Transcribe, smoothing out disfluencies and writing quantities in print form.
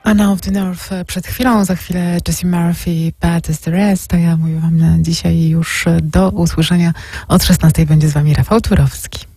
Anna of the North przed chwilą, za chwilę Jessie Murphy, Bad is the Rest, a ja mówię wam na dzisiaj już do usłyszenia. Od 16 będzie z wami Rafał Turowski.